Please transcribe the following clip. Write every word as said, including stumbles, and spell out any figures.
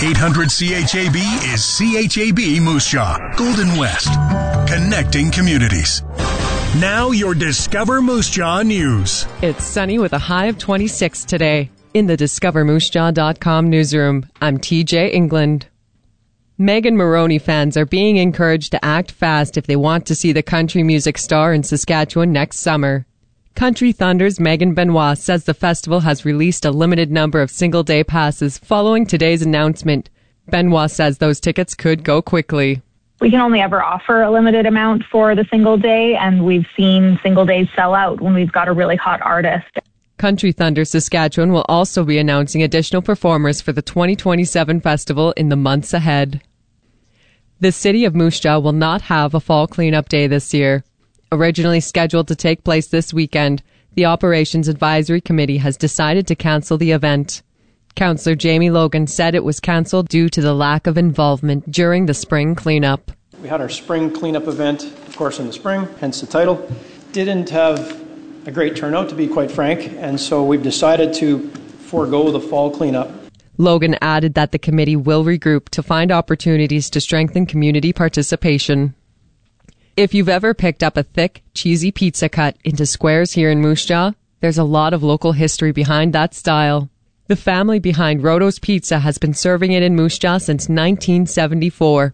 eight hundred C H A B is C H A B Moose Jaw, Golden West, connecting communities. Now your Discover Moose Jaw news. It's sunny with a high of twenty-six today. In the discover moose jaw dot com newsroom, I'm T J England. Megan Moroney fans are being encouraged to act fast if they want to see the country music star in Saskatchewan next summer. Country Thunder's Megan Benoit says the festival has released a limited number of single-day passes following today's announcement. Benoit says those tickets could go quickly. We can only ever offer a limited amount for the single day, and we've seen single days sell out when we've got a really hot artist. Country Thunder Saskatchewan will also be announcing additional performers for the twenty twenty-seven festival in the months ahead. The city of Moose Jaw will not have a fall cleanup day this year. Originally scheduled to take place this weekend, the Operations Advisory Committee has decided to cancel the event. Councillor Jamie Logan said it was cancelled due to the lack of involvement during the spring cleanup. We had our spring cleanup event, of course, in the spring, hence the title. Didn't have a great turnout, to be quite frank, and so we've decided to forego the fall cleanup. Logan added that the committee will regroup to find opportunities to strengthen community participation. If you've ever picked up a thick, cheesy pizza cut into squares here in Moose Jaw, there's a lot of local history behind that style. The family behind Roto's Pizza has been serving it in Moose Jaw since nineteen seventy-four.